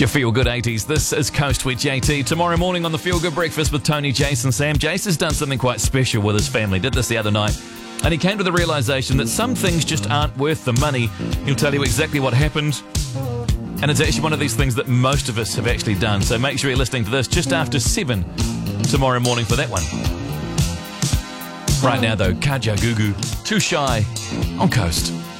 your Feel Good 80s. This is Coast with JT. Tomorrow morning on the Feel Good Breakfast with Tony, Jason, Sam. Jace has done something quite special with his family. Did this the other night. And he came to the realisation that some things just aren't worth the money. He'll tell you exactly what happened. And it's actually one of these things that most of us have actually done. So make sure you're listening to this just after 7 tomorrow morning for that one. Right now, though, Kaja Gugu, Too Shy on Coast.